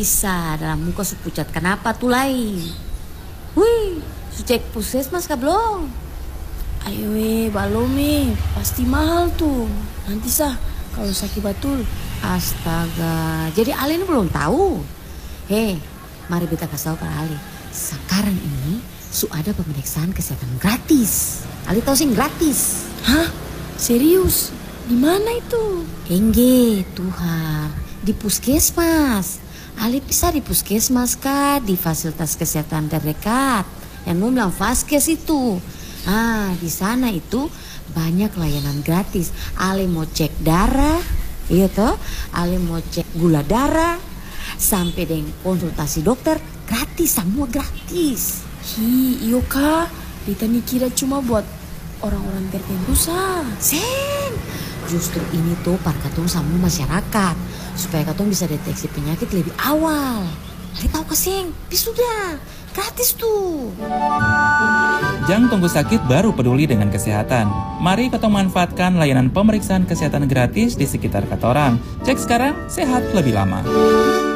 Isa dalam muka su pucat kenapa tuh lai? Wih, su cek puskesmas kah belum? Ayo balom pasti mahal tuh. Nanti sah kalau sakit batul. Astaga, jadi Ali ini belum tahu. Mari kita kasih tahu ke Ali. Sekarang ini su ada pemeriksaan kesehatan gratis. Ali tahu sih gratis. Hah? Serius? Di mana itu? Engge, Tuhan, di puskesmas. Ali bisa di puskesmas kah? Di fasilitas kesehatan terdekat. Yang mau bilang Vaskes itu. Di sana itu banyak layanan gratis. Ali mau cek darah, iya toh? Ali mau cek gula darah, sampai dengan konsultasi dokter gratis, semua gratis. Iyo kak, Rita nih kira cuma buat orang-orang tertentu sah. Sen, justru ini tuh par katong sama masyarakat supaya katong bisa deteksi penyakit lebih awal. Ali tahu kesing, sudah gratis tuh. Jangan tunggu sakit baru peduli dengan kesehatan. Mari katong manfaatkan layanan pemeriksaan kesehatan gratis di sekitar katorang. Cek sekarang, sehat lebih lama.